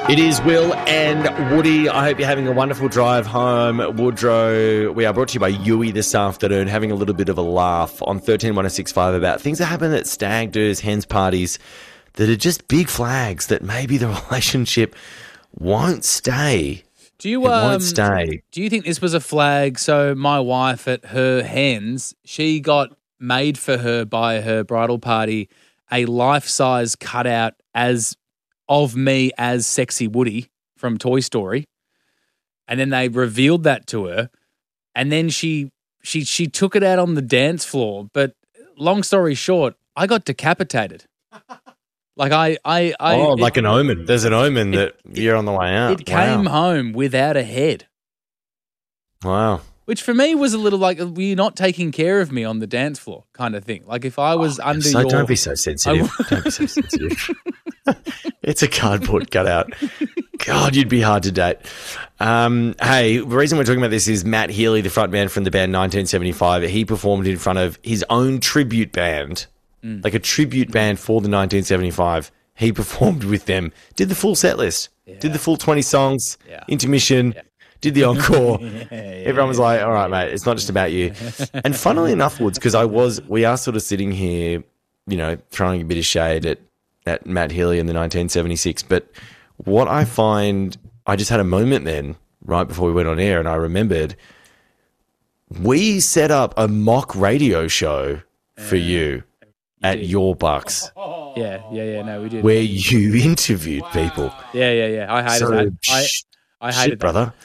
It is Will and Woody. I hope you're having a wonderful drive home. Woodrow, we are brought to you by Yui this afternoon, having a little bit of a laugh on 131065 about things that happen at stag do's, hens parties that are just big flags that maybe the relationship won't stay. Won't stay. Do you think this was a flag? So my wife at her hens, she got made for her by her bridal party a life-size cutout of me as Sexy Woody from Toy Story. And then they revealed that to her. And then she took it out on the dance floor. But long story short, I got decapitated. Like like an omen. There's an omen that you're on the way out. It came home without a head. Wow. Which for me was a little like, were you not taking care of me on the dance floor kind of thing? Like if I was under your... Don't be so sensitive. Don't be so sensitive. It's a cardboard cutout. God, you'd be hard to date. Hey, the reason we're talking about this is Matt Healy, the frontman from the band 1975. He performed in front of his own tribute band, like a tribute band for the 1975. He performed with them, did the full set list, did the full 20 songs, intermission, did the encore. Everyone was like, all right, mate, it's not just about you. And funnily enough, Woods, because we are sort of sitting here, you know, throwing a bit of shade at Matt Healy in the 1976. But what I find, I just had a moment then, right before we went on air, and I remembered we set up a mock radio show for you at Your Bucks. Yeah, no, we did. Where you interviewed people. Yeah. I hated that. I hated that. Brother.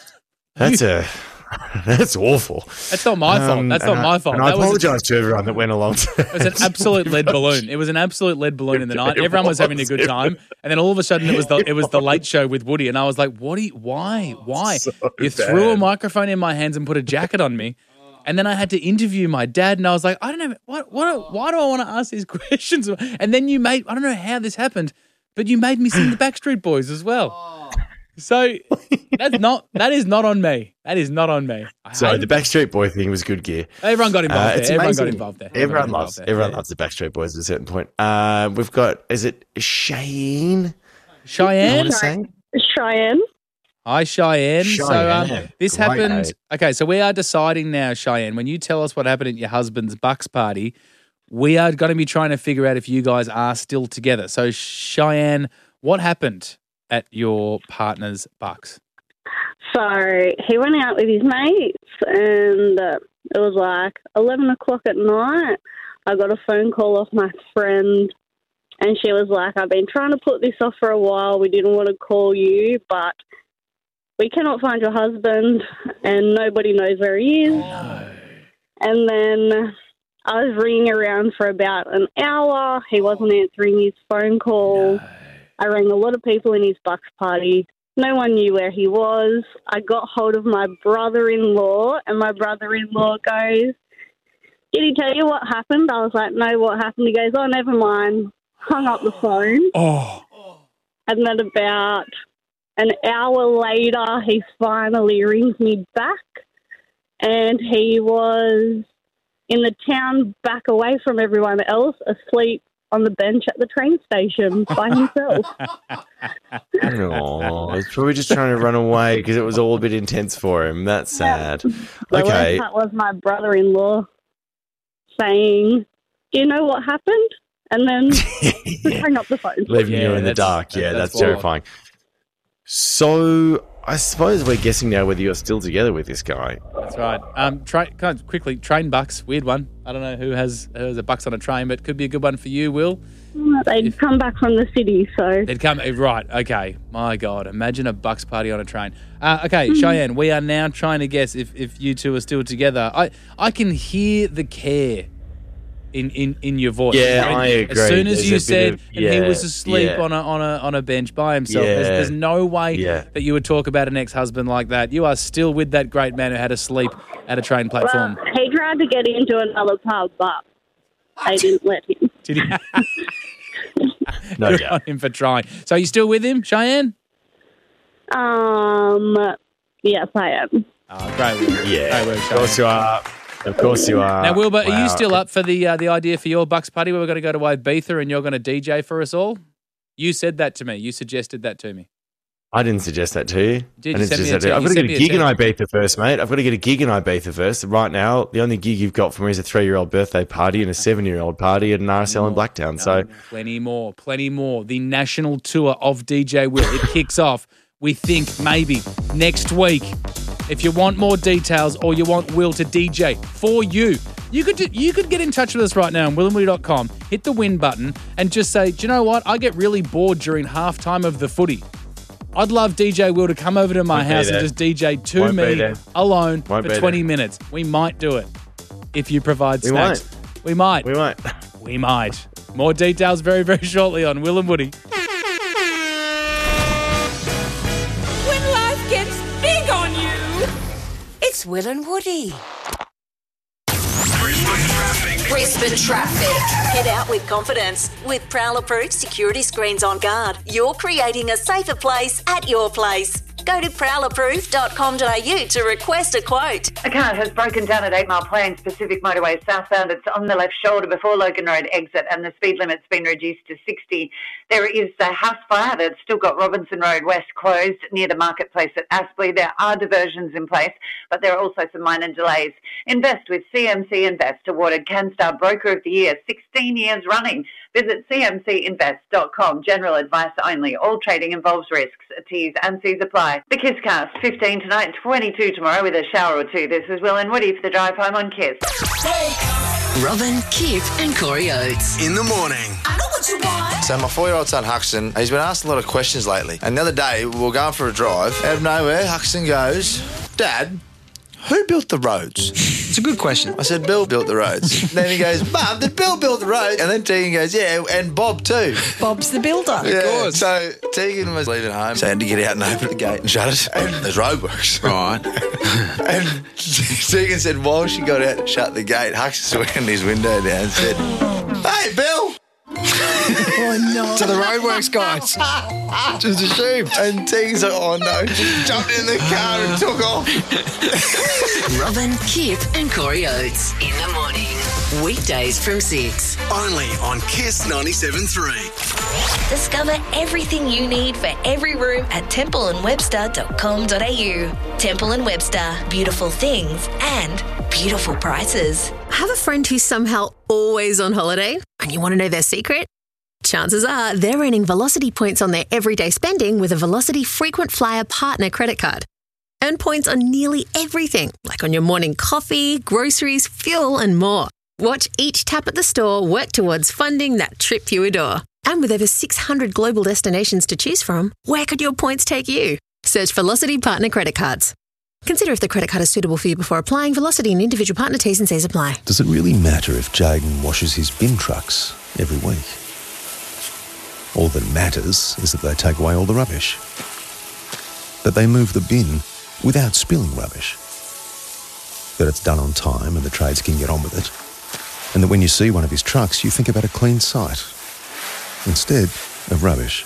That's awful. That's not my fault. That's not my fault. And I apologise to everyone that went along to it. Was an absolute lead balloon. It was an absolute lead balloon in the night. Everyone was having a good time. And then all of a sudden it was the late show with Woody. And I was like, why? So you threw a microphone in my hands and put a jacket on me. And then I had to interview my dad, and I was like, I don't know, why do I want to ask these questions? And then I don't know how this happened, but you made me sing the Backstreet Boys as well. So that is not on me. That is not on me. So the Backstreet Boy thing was good gear. Everyone got involved there. Everyone loves the Backstreet Boys at a certain point. We've got, is it Cheyenne? Cheyenne? Cheyenne. Hi, Cheyenne. So this happened. Okay, so we are deciding now, Cheyenne, when you tell us what happened at your husband's Bucks party, we are going to be trying to figure out if you guys are still together. So, Cheyenne, what happened at your partner's Bucks? So he went out with his mates, and it was like 11 o'clock at night. I got a phone call off my friend, and she was like, I've been trying to put this off for a while. We didn't want to call you, but we cannot find your husband, and nobody knows where he is. No. And then I was ringing around for about an hour. He wasn't answering his phone call. No. I rang a lot of people in his Bucks party. No one knew where he was. I got hold of my brother-in-law, and my brother-in-law goes, did he tell you what happened? I was like, no, what happened? He goes, oh, never mind. Hung up the phone. Oh. And then about an hour later, he finally rings me back, and he was in the town back away from everyone else, asleep on the bench at the train station by himself. Oh, he's probably just trying to run away because it was all a bit intense for him. That's sad. The Okay. worst part was my brother-in-law saying, do you know what happened? And then just hang up the phone. Leaving you in the dark. Yeah, that's terrifying. So I suppose we're guessing now whether you're still together with this guy. That's right. Quickly, train Bucks, weird one. I don't know who has a Bucks on a train, but could be a good one for you, Will. They'd come back from the city, so... They'd come, right, okay. My God, imagine a Bucks party on a train. Okay, Cheyenne, we are now trying to guess if you two are still together. I can hear the care in your voice. Yeah, I agree. As soon as you said he was asleep on a bench by himself, there's no way that you would talk about an ex-husband like that. You are still with that great man who had to sleep at a train platform. Well, he tried to get into another pub, but they didn't let him. Did he? No Good doubt. on him for trying. So are you still with him, Cheyenne? Yes, I am. Oh, great work. Yeah, Great work, of Cheyenne. course you are. Of course you are. Now, Wilbur, are Wow. you still up for the idea for your Bucks party where we're going to go to Ibiza and you're going to DJ for us all? You said that to me. You suggested that to me. I didn't suggest that to you. Did I you didn't send me suggest a that to you. text? I've got to You get sent a me a gig in text. Ibiza first, mate. I've got to get a gig in Ibiza first. Right now, the only gig you've got for me is a 3-year-old birthday party and a 7-year-old party at an RSL in Blacktown. So Plenty more. The national tour of DJ Will. It kicks off, we think, maybe next week. If you want more details or you want Will to DJ for you, you could get in touch with us right now on willandwoody.com, hit the win button and just say, do you know what? I get really bored during halftime of the footy. I'd love DJ Will to come over to my house and just DJ to me alone for 20 minutes. We might do it if you provide snacks. We might. More details very, very shortly on Will and Woody. When life gets big on you, it's Will and Woody. Brisbane Traffic. Head out with confidence. With Prowler-approved security screens on guard, you're creating a safer place at your place. Go to prowlerproof.com.au to request a quote. A car has broken down at 8 Mile Plains Pacific Motorway southbound. It's on the left shoulder before Logan Road exit, and the speed limit's been reduced to 60. There is a house fire that's still got Robinson Road West closed near the marketplace at Aspley. There are diversions in place, but there are also some minor delays. Invest with CMC Invest, awarded CanStar Broker of the Year 16 years running. Visit cmcinvest.com. General advice only. All trading involves risks. T's and C's apply. The Kiss Cast, 15 tonight, 22 tomorrow with a shower or two. This is Will and Woody for the drive home on Kiss. Robin, Kip and Corey Oates. In the morning. I know what you want. So my 4-year-old son, Huxton, he's been asked a lot of questions lately. And the other day, we were going for a drive. Out of nowhere, Huxton goes, Dad, who built the roads? It's a good question. I said, Bill built the roads. Then he goes, Mum, did Bill build the roads? And then Tegan goes, yeah, and Bob too. Bob's the builder. Yeah, Of course. So Tegan was leaving home, so I had to get out and open the gate and shut it. And there's roadworks. Right. And Tegan said, while she got out and shut the gate, Huxton went in his window down and said, Hey, Bill! Oh, no. To the roadworks guys. Just assumed. And Tegan's like, oh no, just jumped in the car and took off. Robin, Kip and Corey Oates. In the morning. Weekdays from 6. Only on Kiss 97.3. Discover everything you need for every room at templeandwebster.com.au. Temple & Webster. Beautiful things and beautiful prices. Have a friend who's somehow always on holiday and you want to know their secret? Chances are they're earning Velocity points on their everyday spending with a Velocity Frequent Flyer Partner credit card. Earn points on nearly everything, like on your morning coffee, groceries, fuel and more. Watch each tap at the store work towards funding that trip you adore. And with over 600 global destinations to choose from, where could your points take you? Search Velocity Partner Credit Cards. Consider if the credit card is suitable for you before applying. Velocity and individual partner T's and C's apply. Does it really matter if Jaden washes his bin trucks every week? All that matters is that they take away all the rubbish. That they move the bin without spilling rubbish. That it's done on time and the trades can get on with it. And that when you see one of his trucks, you think about a clean site instead of rubbish.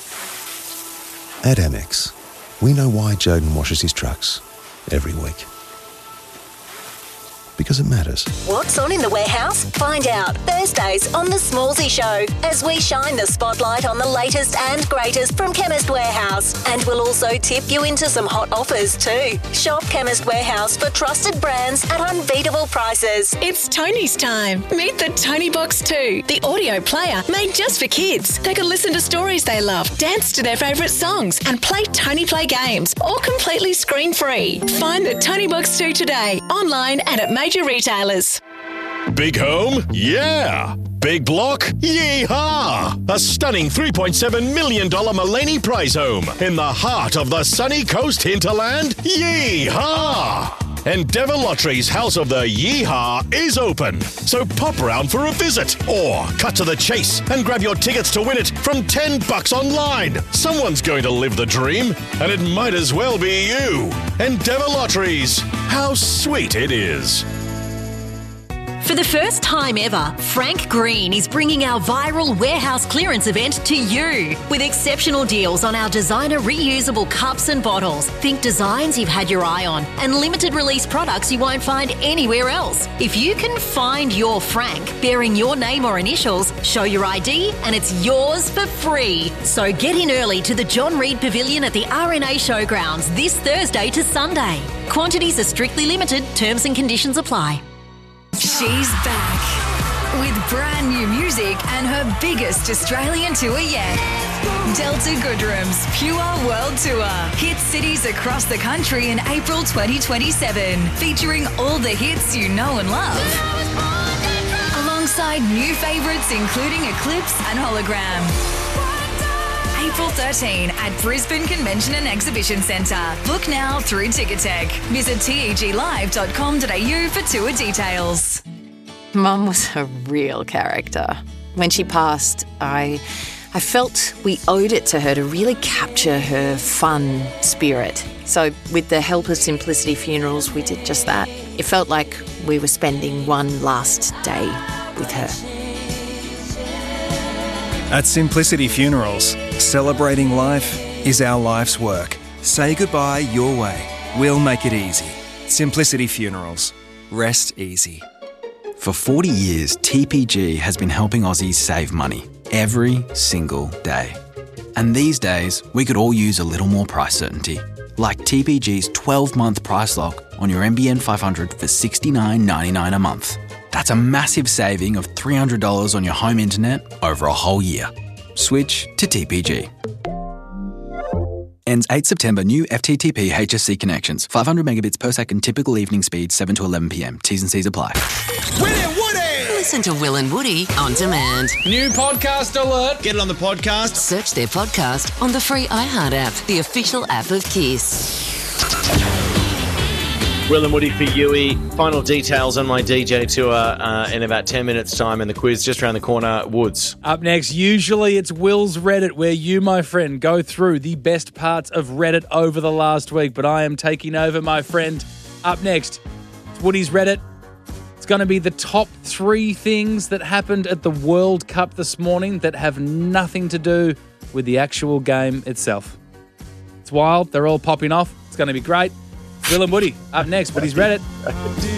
At Amex, we know why Jaden washes his trucks every week. Because it matters. What's on in the warehouse? Find out Thursdays on The Smallsy Show as we shine the spotlight on the latest and greatest from Chemist Warehouse. And we'll also tip you into some hot offers too. Shop Chemist Warehouse for trusted brands at unbeatable prices. It's Tony's time. Meet the Tony Box 2, the audio player made just for kids. They can listen to stories they love, dance to their favourite songs, and play Tony Play games, all completely screen-free. Find the Tony Box 2 today, online and at major retailers. Big home? Yeah. Big block? Yeehaw! A stunning $3.7 million Mullaney prize home in the heart of the sunny coast hinterland? Yeehaw! Endeavour Lottery's House of the Yeehaw is open, so pop round for a visit or cut to the chase and grab your tickets to win it from $10 online. Someone's going to live the dream, and it might as well be you. Endeavour Lotteries. How sweet it is. For the first time ever, Frank Green is bringing our viral warehouse clearance event to you with exceptional deals on our designer reusable cups and bottles. Think designs you've had your eye on and limited release products you won't find anywhere else. If you can find your Frank bearing your name or initials, show your ID and it's yours for free. So get in early to the John Reid Pavilion at the RNA Showgrounds this Thursday to Sunday. Quantities are strictly limited, terms and conditions apply. She's back with brand new music and her biggest Australian tour yet. Delta Goodrum's Pure World Tour. Hit cities across the country in April 2027, featuring all the hits you know and love. Alongside new favourites including Eclipse and Hologram. April 13 at Brisbane Convention and Exhibition Centre. Book now through Ticketek. Visit teglive.com.au for tour details. Mum was a real character. When she passed, I felt we owed it to her to really capture her fun spirit. So with the help of Simplicity Funerals, we did just that. It felt like we were spending one last day with her. At Simplicity Funerals, celebrating life is our life's work. Say goodbye your way. We'll make it easy. Simplicity Funerals. Rest easy. For 40 years, TPG has been helping Aussies save money every single day. And these days, we could all use a little more price certainty. Like TPG's 12-month price lock on your NBN 500 for $69.99 a month. That's a massive saving of $300 on your home internet over a whole year. Switch to TPG. Ends 8 September. New FTTP HSC connections. 500 megabits per second. Typical evening speed 7 to 11 p.m. T's and C's apply. Listen to Will and Woody on demand. New podcast alert. Get it on the podcast. Search their podcast on the free iHeart app, the official app of Kiss. Will and Woody for Yui. Final details on my DJ tour in about 10 minutes' time, and the quiz just around the corner. Woods. Up next, usually it's Will's Reddit, where you, my friend, go through the best parts of Reddit over the last week, but I am taking over, my friend. Up next, it's Woody's Reddit. It's going to be the top 3 things that happened at the World Cup this morning that have nothing to do with the actual game itself. It's wild. They're all popping off. It's going to be great. Will and Woody up next, Woody's Reddit.